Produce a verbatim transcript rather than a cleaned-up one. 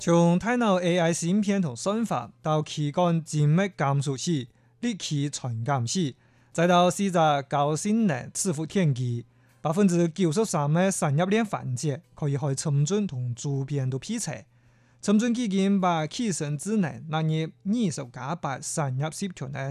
從大腦 A I 芯片同算法到氣管靜脈監視器、立體傳感器，再到四隻高性能伺服電機，百分之九十三嘅產業鏈環節可以喺深圳同周邊都匹配。深圳基金把起升智能納入二十加八產業集團嘅